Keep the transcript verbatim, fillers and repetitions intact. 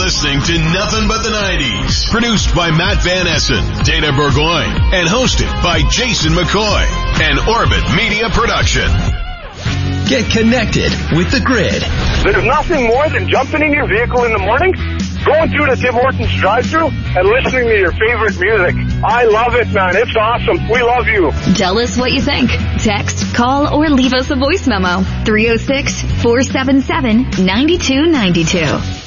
listening to Nothing But the nineties. Produced by Matt Van Essen, Dana Burgoyne, and hosted by Jason McCoy. An Orbit Media production. Get connected with the Grid. There's nothing more than jumping in your vehicle in the morning, going through the Tim Hortons drive-thru, and listening to your favorite music. I love it, man. It's awesome. We love you. Tell us what you think. Text, call, or leave us a voice memo. three oh six, four seven seven, nine two nine two.